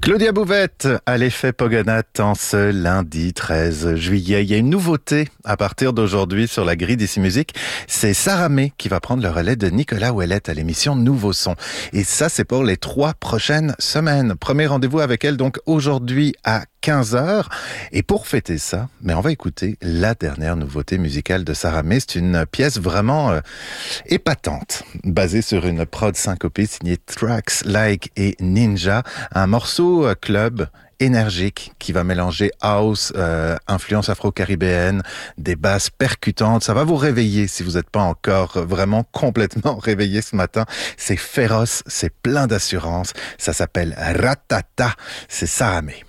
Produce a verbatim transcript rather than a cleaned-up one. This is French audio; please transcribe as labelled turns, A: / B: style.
A: Claudia Bouvette à l'effet Pogonat en ce lundi treize juillet. Il y a une nouveauté à partir d'aujourd'hui sur la grille d'Ici Musique. C'est Sarah May qui va prendre le relais de Nicolas Ouellette à l'émission Nouveau Son. Et ça, c'est pour les trois prochaines semaines. Premier rendez-vous avec elle donc aujourd'hui à quinze heures. Et pour fêter ça, mais on va écouter la dernière nouveauté musicale de Sarah May. C'est une pièce vraiment euh, épatante, basée sur une prod syncopée signée Tracks Like et Ninja. Un morceau euh, club énergique qui va mélanger house, euh, influence afro-caribéenne, des basses percutantes. Ça va vous réveiller si vous n'êtes pas encore vraiment complètement réveillé ce matin. C'est féroce, c'est plein d'assurance. Ça s'appelle Ratata. C'est Sarah May.